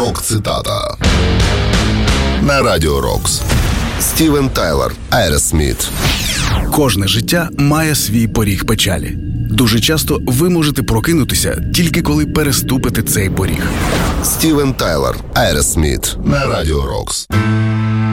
Рок-цитата на Радіо Рокс. Стівен Тайлер, Aerosmith. Кожне життя має свій поріг печалі. Дуже часто ви можете прокинутися тільки коли переступите цей поріг. Стівен Тайлер, Aerosmith на Радіо Рокс.